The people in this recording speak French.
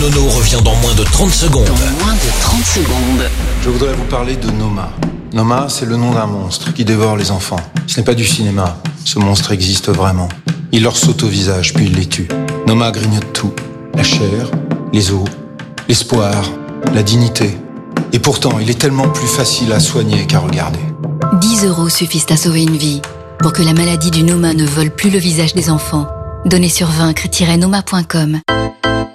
Nono revient dans moins de 30 secondes. Je voudrais vous parler de Noma. Noma, c'est le nom d'un monstre qui dévore les enfants. Ce n'est pas du cinéma. Ce monstre existe vraiment. Il leur saute au visage, puis il les tue. Noma grignote tout. La chair, les os, l'espoir, la dignité. Et pourtant, il est tellement plus facile à soigner qu'à regarder. 10 € suffisent à sauver une vie. Pour que la maladie du Noma ne vole plus le visage des enfants, donnez sur vaincre-noma.com.